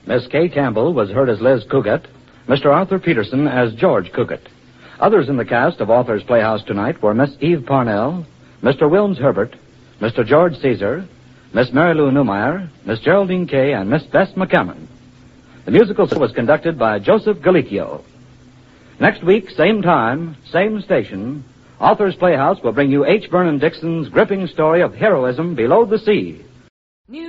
Miss Kay Campbell was heard as Liz Cugat, Mr. Arthur Peterson as George Cugat. Others in the cast of Author's Playhouse tonight were Miss Eve Parnell, Mr. Wilms Herbert, Mr. George Caesar, Miss Mary Lou Newmeyer, Miss Geraldine Kay, and Miss Bess McCammon. The musical was conducted by Joseph Galicchio. Next week, same time, same station, Author's Playhouse will bring you H. Vernon Dixon's gripping story of heroism below the sea.